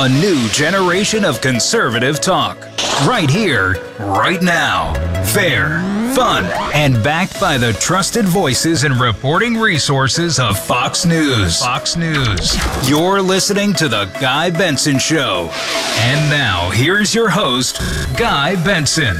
A new generation of conservative talk. Right here, right now. Fair, fun, and backed by the trusted voices and reporting resources of Fox News. Fox News. You're listening to The Guy Benson Show. And now, here's your host, Guy Benson.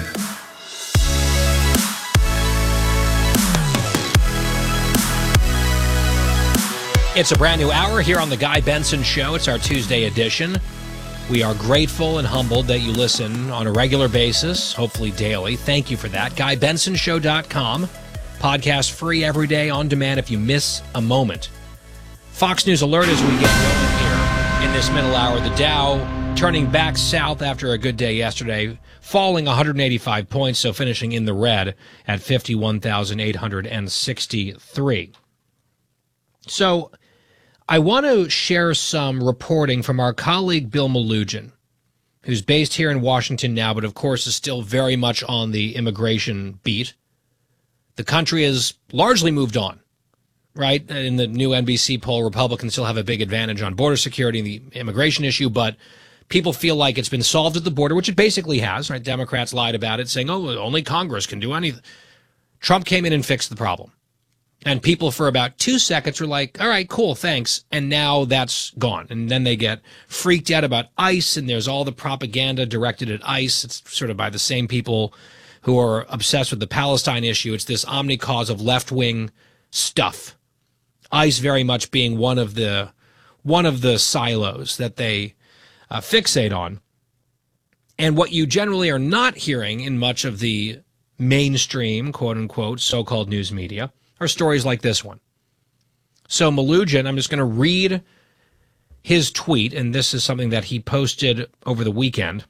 It's a brand new hour here on The Guy Benson Show. It's our Tuesday edition. We are grateful and humbled that you listen on a regular basis, hopefully daily. Thank you for that. GuyBensonShow.com. Podcast free every day on demand if you miss a moment. Fox News alert as we get going here in this middle hour. The Dow turning back south after a good day yesterday, falling 185 points, so finishing in the red at 51,863. So I want to share some reporting from our colleague Bill Melugin, who's based here in Washington now, but of course is still very much on the immigration beat. The country has largely moved on, right? In the new NBC poll, Republicans still have a big advantage on border security and the immigration issue, but people feel like it's been solved at the border, which it basically has, right? Democrats lied about it, saying, oh, only Congress can do anything. Trump came in and fixed the problem. And people for about 2 seconds were like, all right, cool, thanks. And now that's gone. And then they get freaked out about ICE, and there's all the propaganda directed at ICE. It's sort of by the same people who are obsessed with the Palestine issue. It's this omni-cause of left-wing stuff. ICE very much being one of the silos that they fixate on. And what you generally are not hearing in much of the mainstream, quote-unquote, so-called news media are stories like this one. So Melugin, I'm just going to read his tweet, and this is something that he posted over the weekend.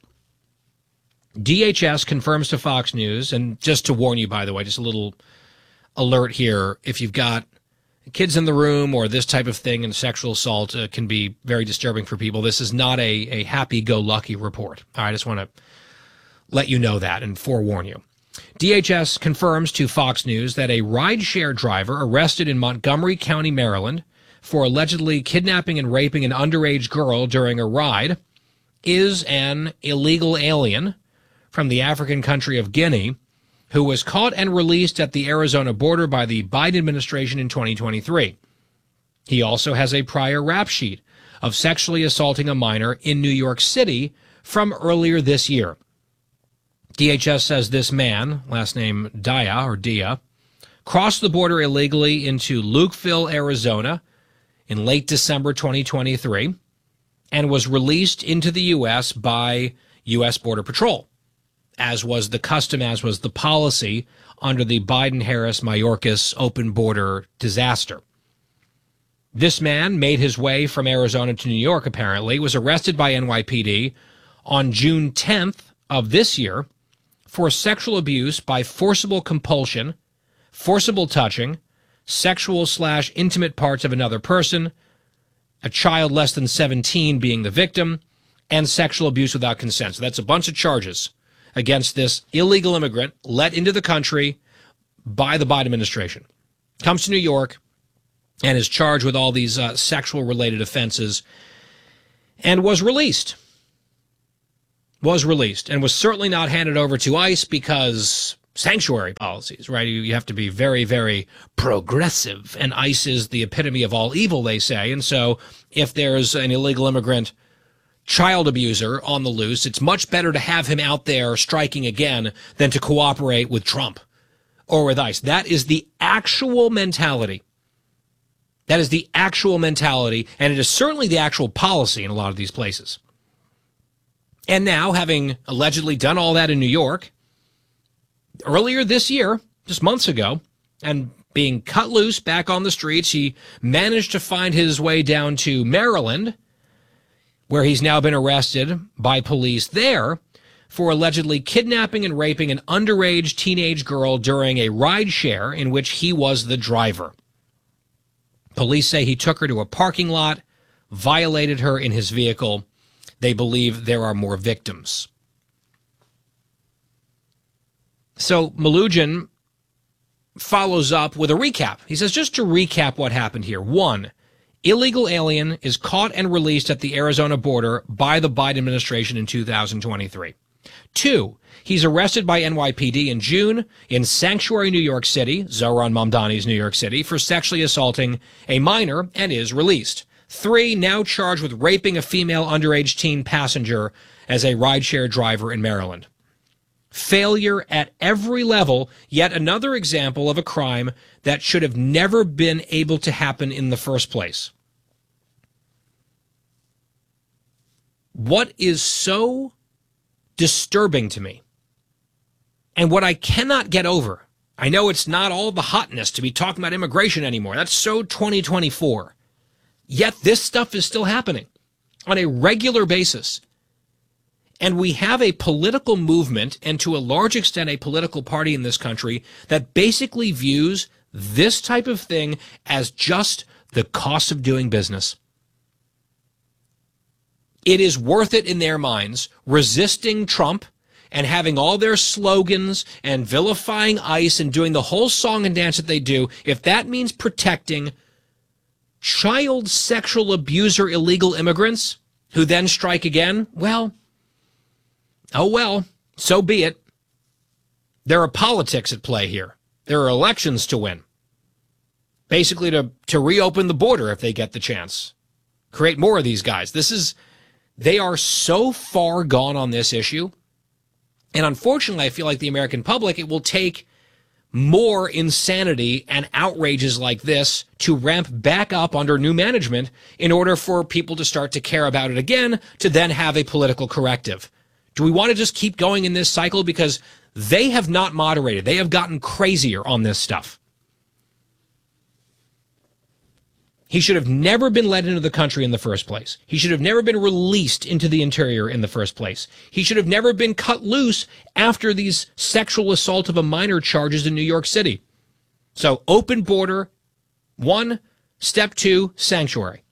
DHS confirms to Fox News, and just to warn you, by the way, just a little alert here, if you've got kids in the room or this type of thing, and sexual assault can be very disturbing for people. This is not a happy-go-lucky report. I just want to let you know that and forewarn you. DHS confirms to Fox News that a rideshare driver arrested in Montgomery County, Maryland, for allegedly kidnapping and raping an underage girl during a ride is an illegal alien from the African country of Guinea who was caught and released at the Arizona border by the Biden administration in 2023. He also has a prior rap sheet of sexually assaulting a minor in New York City from earlier this year. DHS says this man, last name Dia, crossed the border illegally into Lukeville, Arizona in late December 2023 and was released into the U.S. by U.S. Border Patrol, as was the custom, as was the policy under the Biden-Harris-Mayorkas open border disaster. This man made his way from Arizona to New York, apparently, was arrested by NYPD on June 10th of this year for sexual abuse by forcible compulsion, forcible touching, sexual/intimate parts of another person, a child less than 17 being the victim, and sexual abuse without consent. So that's a bunch of charges against this illegal immigrant let into the country by the Biden administration. Comes to New York and is charged with all these sexual-related offenses and was released. And was certainly not handed over to ICE because sanctuary policies, right? You have to be very, very progressive, and ICE is the epitome of all evil, they say. And so if there's an illegal immigrant child abuser on the loose, it's much better to have him out there striking again than to cooperate with Trump or with ICE. That is the actual mentality. That is the actual mentality, and it is certainly the actual policy in a lot of these places. And now, having allegedly done all that in New York, earlier this year, just months ago, and being cut loose back on the streets, he managed to find his way down to Maryland, where he's now been arrested by police there for allegedly kidnapping and raping an underage teenage girl during a rideshare in which he was the driver. Police say he took her to a parking lot, violated her in his vehicle. They believe there are more victims. So Melugin follows up with a recap. He says, just to recap what happened here. 1, illegal alien is caught and released at the Arizona border by the Biden administration in 2023. 2, he's arrested by NYPD in June in Sanctuary, New York City, Zohran Mamdani's New York City, for sexually assaulting a minor and is released. 3, now charged with raping a female underage teen passenger as a rideshare driver in Maryland. Failure at every level, yet another example of a crime that should have never been able to happen in the first place. What is so disturbing to me, and what I cannot get over, I know it's not all the hotness to be talking about immigration anymore. That's so 2024. Yet this stuff is still happening on a regular basis. And we have a political movement, and to a large extent a political party in this country, that basically views this type of thing as just the cost of doing business. It is worth it in their minds, resisting Trump and having all their slogans and vilifying ICE and doing the whole song and dance that they do, if that means protecting child sexual abuser illegal immigrants who then strike again, well, oh well, so be it. There are politics at play here. There are elections to win. Basically to reopen the border if they get the chance. Create more of these guys. They are so far gone on this issue. And unfortunately, I feel like the American public, it will take more insanity and outrages like this to ramp back up under new management in order for people to start to care about it again, to then have a political corrective. Do we want to just keep going in this cycle? Because they have not moderated. They have gotten crazier on this stuff. He should have never been let into the country in the first place. He should have never been released into the interior in the first place. He should have never been cut loose after these sexual assault of a minor charges in New York City. So open border, 1, step 2, sanctuary.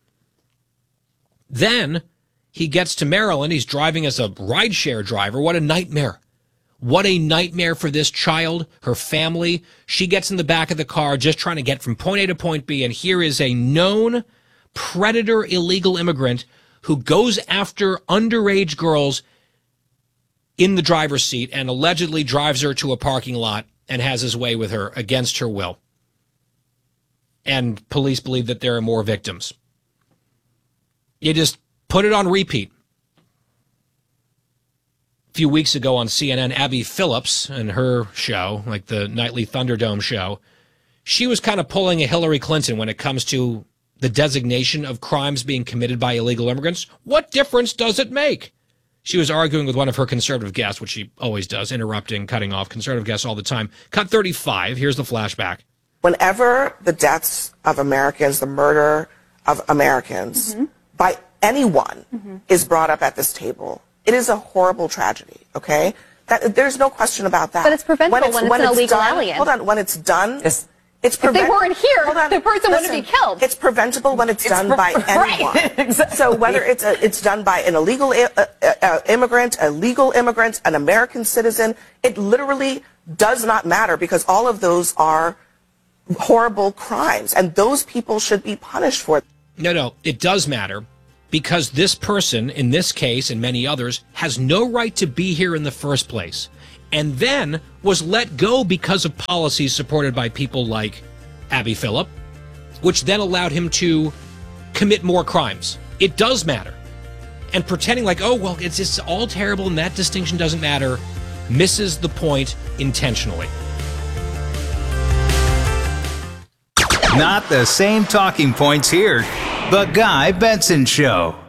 Then he gets to Maryland. He's driving as a rideshare driver. What a nightmare. What a nightmare for this child, her family. She gets in the back of the car just trying to get from point A to point B, and here is a known predator illegal immigrant who goes after underage girls in the driver's seat and allegedly drives her to a parking lot and has his way with her against her will. And police believe that there are more victims. You just put it on repeat. A few weeks ago on CNN, Abby Phillips and her show, like the nightly Thunderdome show, she was kind of pulling a Hillary Clinton when it comes to the designation of crimes being committed by illegal immigrants. What difference does it make? She was arguing with one of her conservative guests, which she always does, interrupting, cutting off conservative guests all the time. Cut 35. Here's the flashback. Whenever the deaths of Americans, the murder of Americans by anyone is brought up at this table, it is a horrible tragedy, okay? There's no question about that. But it's preventable when it's an illegal alien. Hold on, when it's done, it's if they weren't here, the person wouldn't be killed. It's preventable when it's done by anyone. Exactly. So whether it's done by an illegal immigrant, a legal immigrant, an American citizen, it literally does not matter, because all of those are horrible crimes, and those people should be punished for it. No, it does matter. Because this person, in this case and many others, has no right to be here in the first place, and then was let go because of policies supported by people like Abby Phillip, which then allowed him to commit more crimes. It does matter. And pretending like, oh, well, it's all terrible and that distinction doesn't matter, misses the point intentionally. Not the same talking points here. The Guy Benson Show.